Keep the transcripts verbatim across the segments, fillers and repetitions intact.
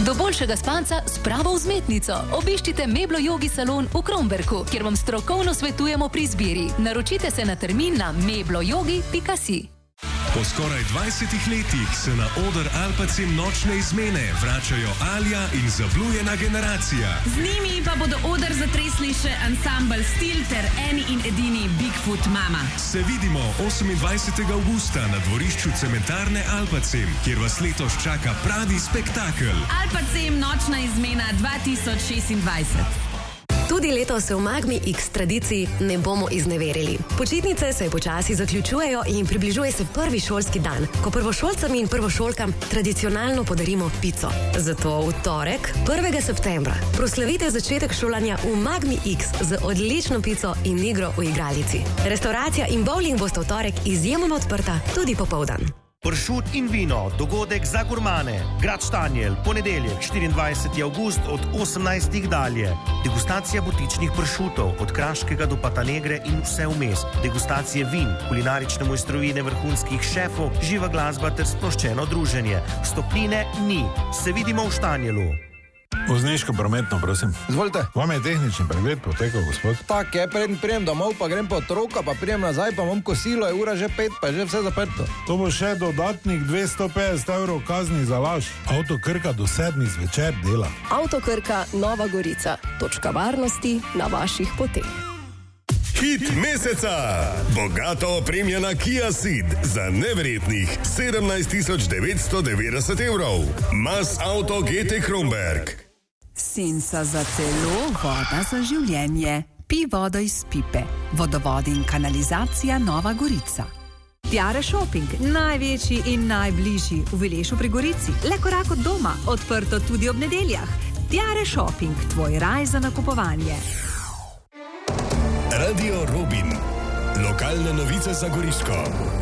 Do boljšega spanca s pravo vzmetnico obiščite Meblo Yogi salon v Kromberku, kjer vam strokovno svetujemo pri izbiri. Naročite se na termin na meblo yogi pika si. Po skoraj dvajsetih letih se na oder Alpacem nočne izmene vračajo Alja in zablujena generacija. Z njimi pa bodo oder zatresli še ansambl Stil ter eni in edini Bigfoot Mama. Se vidimo osemindvajsetega avgusta na dvorišču cementarne Alpacem, kjer vas letos čaka pravi spektakel. Alpacem nočna izmena dva tisoč šestindvajset. Tudi letos se v Magmi X tradiciji ne bomo izneverili. Počitnice se počasi zaključujejo in približuje se prvi šolski dan, ko prvošolcem in prvošolkam tradicionalno podarimo pico. Zato v torek, prvega septembra, proslavite začetek šolanja v Magmi X z odlično pico in igro v igralici. Restauracija in bowling bosta v torek izjemno odprta tudi popoldan. Pršut in vino, dogodek za gurmane. Grad Štanjel, ponedeljek, štiriindvajseti avgust od osemnajstih dalje. Degustacija butičnih pršutov, od kraškega do Patanegre in vse vmes. Degustacije vin, kulinarične mojstrovine vrhunskih šefov, živa glasba ter sploščeno druženje. Stopnine ni. Se vidimo v Štanjelu. Vozniško prometno, prosim. Izvolite. Vam je tehnični pregled potekal, gospod? Tak je, preden prijem domov, pa grem po otroka, pa prijem nazaj, pa imam kosilo, je ura že pet, pa je že vse zaprto. To bo še dodatnih dvesto petdeset evrov kazni za laž. Avto Krka do sedmih zvečer dela. Avto Krka Nova Gorica. Točka varnosti na vaših poteh. Hit meseca! Bogato opremljena Kia Ceed za neverjetnih sedemnajst tisoč devetsto devetdeset evrov. Mas Auto G T Kromberk. Sensa za telo, voda za življenje. Pi vodo iz pipe. Vodovod in kanalizacija Nova Gorica. Tiare Shopping, največji in najbližji v Vilešu pri Gorici. Le korak od doma, odprto tudi ob nedeljah. Tiare Shopping, tvoj raj za nakupovanje. Radio Robin. Lokalne novice za Goriško.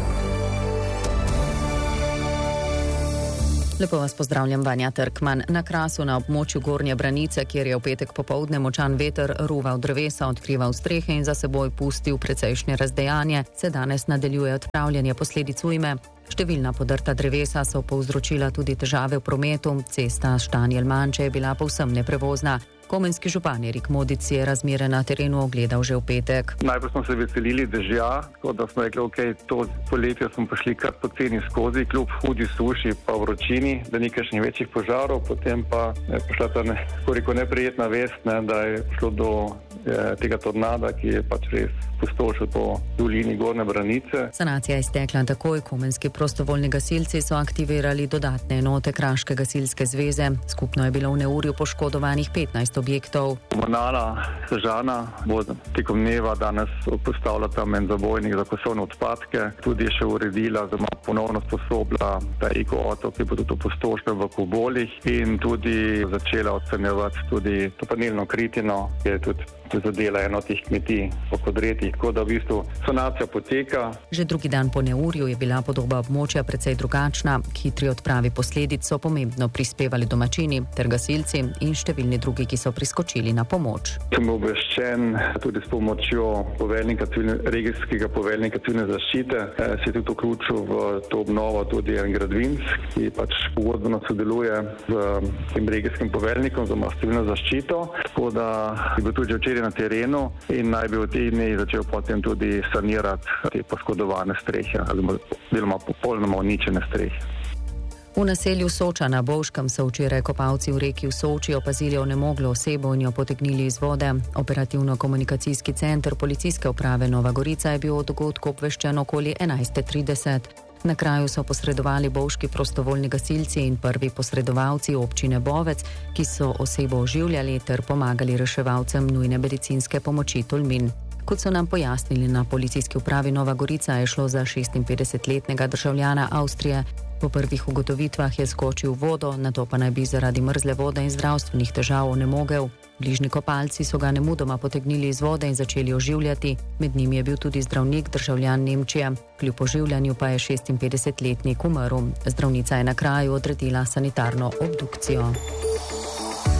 Lepo vas pozdravljam, Vanja Trkman. Na Krasu na območju Gornje Branice, kjer je v petek popoldne močan veter ruval drevesa, odkrival strehe in za seboj pustil precejšnje razdejanje, se danes nadaljuje odpravljanje posledic ujme. Številna podrta drevesa so povzročila tudi težave v prometu, cesta Štanjel-Manče je bila povsem neprevozna. Komenski župan Erik Modic je razmere na terenu ogledal že v petek. Najprej smo se veselili dežja, tako da smo rekli, ok, to poletje smo prišli kar poceni skozi, kljub hudi suši pa vročini, da ni kakšnih večjih požarov, potem pa je prišla ta nekoliko neprijetna vest, ne, da je prišlo do je, tega tornada, ki je pač res pustošil po dolini Gornje Branice. Sanacija je stekla takoj, komenski prostovoljni gasilci so aktivirali dodatne enote Kraške gasilske zveze. Skupno je bilo v neurju poškodovanih petnajst objektov. Komunala Sežana bo tekom dneva danes postavila tam en zabojnik za kosovne odpadke, tudi je še uredila, da ima ponovno sposobila ta eko-otok, ki bo tudi opustošen v Kubolih in tudi začela odstranjevati tudi to panelno kritino, ki je tudi zadela eno tih kmetij po Kodretih, tako da v bistvu sanacija poteka. Že drugi dan po neurju je bila podoba območja precej drugačna. K hitri odpravi posledic so pomembno prispevali domačini ter gasilci in številni drugi, ki so priskočili na pomoč. Sem obveščen tudi s pomočjo poveljnika civilne, regijskega poveljnika civilne zaščite. Se je tudi vključil v to obnovo tudi en Gradvinc, ki pač pogodbeno sodeluje z tem regijskim poveljnikom za civilno zaščito, tako da je bil tudi včeraj na terenu in naj bi v tej dnevi začel potem tudi sanirati te poškodovane strehe ali deloma popolnoma uničene strehe. V naselju Soča na Bovškem so včeraj kopalci v reki v Soči opazili onemoglo osebo in jo potegnili iz vode. Operativno-komunikacijski center policijske uprave Nova Gorica je bil o dogodku obveščen okoli enajst trideset. Na kraju so posredovali bovški prostovoljni gasilci in prvi posredovalci občine Bovec, ki so osebo oživljali ter pomagali reševalcem nujne medicinske pomoči Tolmin. Kot so nam pojasnili na policijski upravi Nova Gorica, je šlo za šestinpetdesetletnega državljana Avstrije. Po prvih ugotovitvah je skočil v vodo, nato pa naj bi zaradi mrzle vode in zdravstvenih težav onemogel. Bližnji kopalci so ga nemudoma potegnili iz vode in začeli oživljati. Med njimi je bil tudi zdravnik, državljan Nemčije. Kljub oživljanju pa je šestinpetdesetletnik umrl. Zdravnica je na kraju odredila sanitarno obdukcijo.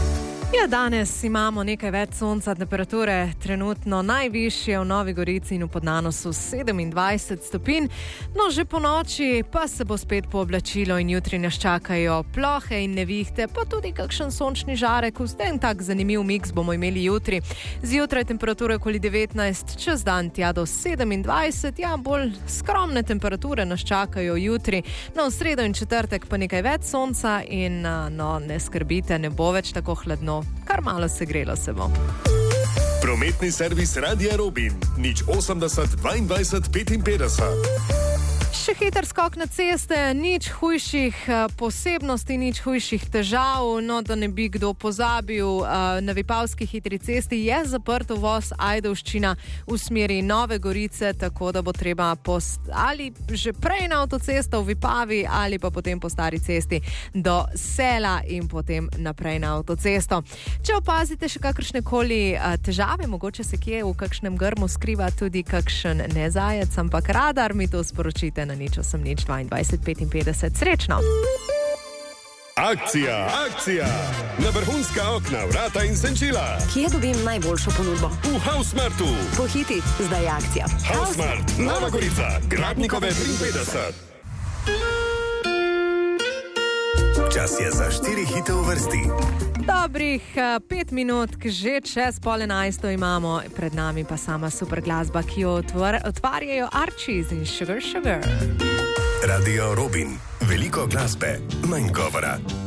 Ja, danes imamo nekaj več sonca, temperature trenutno najvišje v Novi Gorici in v Podnanosu sedemindvajset stopinj. No, že po noči pa se bo spet pooblačilo in jutri nas čakajo plohe in nevihte, pa tudi kakšen sončni žarek. Vsem tak zanimiv miks bomo imeli jutri. Zjutraj temperature okoli devetnajst, čez dan tja do sedemindvajset, ja, bolj skromne temperature nas čakajo jutri. No, v sredo in četrtek pa nekaj več sonca in no, ne skrbite, ne bo več tako hladno. Kar malo se grelo se bo. Prometni servis Radia Robin, nič osemdeset dvaindvajset petinpetdeset. Še hiter skok na ceste, nič hujših posebnosti, nič hujših težav, no da ne bi kdo pozabil, na Vipavski hitri cesti je zaprt uvoz Ajdovščina v smeri Nove Gorice, tako da bo treba post, ali že prej na avtocesto v Vipavi ali pa potem po stari cesti do Sela in potem naprej na avtocesto. Če opazite še kakršnekoli težave, mogoče se kje v kakšnem grmu skriva tudi kakšen nezajec, ampak radar, mi to sporočite na nič osem nič dvaindvajset petinpetdeset. Srečno! Akcija, akcija! Na vrhunska okna, vrata in senčila. Kje dobim najboljšo ponudbo? V Hausmartu. Pohiti, zdaj je akcija. Hausmart, Nova Gorica, Gradnikove triinpetdeset. Čas je za štiri hite v vrsti. Dobrih pet minut, že čez pol enajsto imamo, pred nami pa sama super glasba, ki jo otvor, otvarjajo Archies in Sugar Sugar. Radio Robin, veliko glasbe, manj govora.